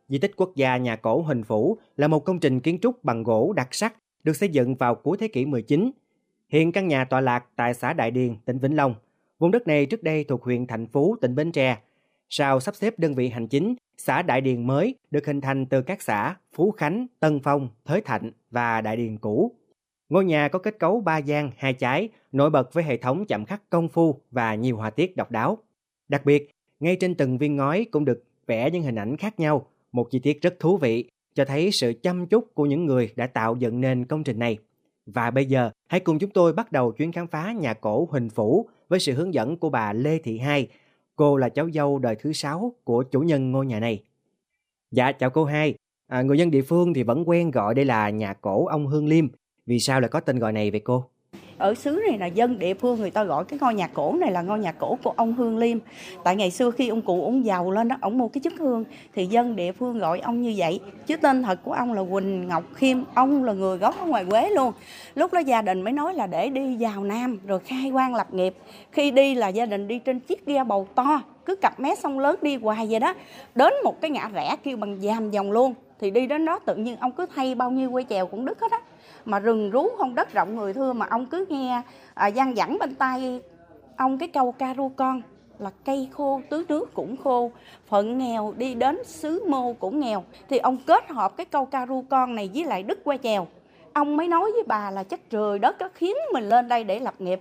Di tích quốc gia nhà cổ Huỳnh Phủ là một công trình kiến trúc bằng gỗ đặc sắc được xây dựng vào cuối thế kỷ 19. Hiện căn nhà tọa lạc tại xã Đại Điền, tỉnh Vĩnh Long. Vùng đất này trước đây thuộc huyện Thạnh Phú, tỉnh Bến Tre. Sau sắp xếp đơn vị hành chính, xã Đại Điền mới được hình thành từ các xã Phú Khánh, Tân Phong, Thới Thạnh và Đại Điền cũ. Ngôi nhà có kết cấu 3 gian 2 chái, nổi bật với hệ thống chạm khắc công phu và nhiều họa tiết độc đáo. Đặc biệt, ngay trên từng viên ngói cũng được vẽ những hình ảnh khác nhau, một chi tiết rất thú vị, cho thấy sự chăm chút của những người đã tạo dựng nên công trình này. Và bây giờ, hãy cùng chúng tôi bắt đầu chuyến khám phá nhà cổ Huỳnh Phủ với sự hướng dẫn của bà Lê Thị Hai. Cô là cháu dâu đời thứ 6 của chủ nhân ngôi nhà này. Dạ, chào cô Hai. Người dân địa phương thì vẫn quen gọi đây là nhà cổ ông Hương Liêm. Vì sao lại có tên gọi này vậy cô? Ở xứ này là dân địa phương người ta gọi cái ngôi nhà cổ này là ngôi nhà cổ của ông Hương Liêm. Tại ngày xưa khi ông cụ ông giàu lên đó, ông mua cái chức hương thì dân địa phương gọi ông như vậy. Chứ tên thật của ông là Huỳnh Ngọc Khiêm, ông là người gốc ở ngoài Quế luôn. Lúc đó gia đình mới nói là để đi vào Nam rồi khai quang lập nghiệp. Khi đi là gia đình đi trên chiếc ghe bầu to, cứ cặp mé sông lớn đi hoài vậy đó. Đến một cái ngã rẽ kêu bằng Giàm Vòng luôn. Thì đi đến đó tự nhiên ông cứ thay bao nhiêu quay chèo cũng đứt hết á. Mà rừng rú không đất rộng người thưa, mà ông cứ nghe văng vẳng bên tai ông cái câu ca ru con là cây khô tưới nước cũng khô, phận nghèo đi đến xứ mô cũng nghèo. Thì ông kết hợp cái câu ca ru con này với lại đứt quay chèo, ông mới nói với bà là chắc trời đất đó khiến mình lên đây để lập nghiệp.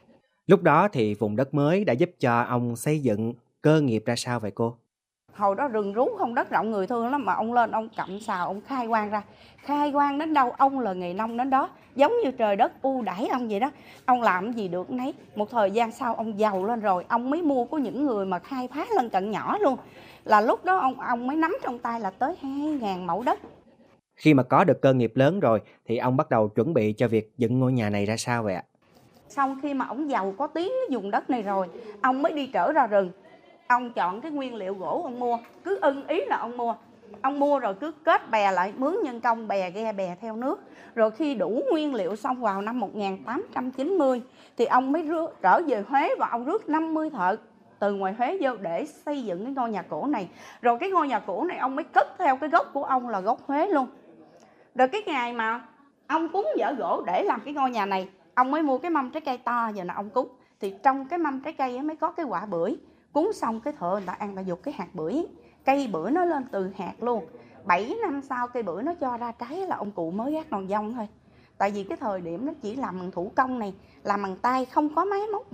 Lúc đó thì vùng đất mới đã giúp cho ông xây dựng cơ nghiệp ra sao vậy cô? Hồi đó rừng rú không đất rộng người thương lắm, mà ông lên ông cặm xào ông khai quang ra. Khai quang đến đâu ông là nghề nông đến đó, giống như trời đất ưu đãi ông vậy đó. Ông làm gì được nấy. Một thời gian sau ông giàu lên rồi, ông mới mua của những người mà khai phá lân cận nhỏ luôn. Là lúc đó ông mới nắm trong tay là tới 2.000 mẫu đất. Khi mà có được cơ nghiệp lớn rồi thì ông bắt đầu chuẩn bị cho việc dựng ngôi nhà này ra sao vậy ạ? Sau khi mà ông giàu có tiếng cái vùng đất này rồi, ông mới đi trở ra rừng. Ông chọn cái nguyên liệu gỗ ông mua, cứ ưng ý là ông mua. Ông mua rồi cứ kết bè lại, mướn nhân công bè ghe bè theo nước. Rồi khi đủ nguyên liệu xong vào năm 1890 thì ông mới trở về Huế và ông rước 50 thợ từ ngoài Huế vô để xây dựng cái ngôi nhà cổ này. Rồi cái ngôi nhà cổ này ông mới cất theo cái gốc của ông là gốc Huế luôn. Rồi cái ngày mà ông cúng dở gỗ để làm cái ngôi nhà này, ông mới mua cái mâm trái cây to giờ là ông cúng. Thì trong cái mâm trái cây ấy mới có cái quả bưởi. Cúng xong cái thợ người ta ăn ta dục cái hạt bưởi. Cây bưởi nó lên từ hạt luôn. 7 năm sau cây bưởi nó cho ra trái là ông cụ mới gác đòn dông thôi. Tại vì cái thời điểm nó chỉ làm bằng thủ công này, làm bằng tay không có máy móc gì.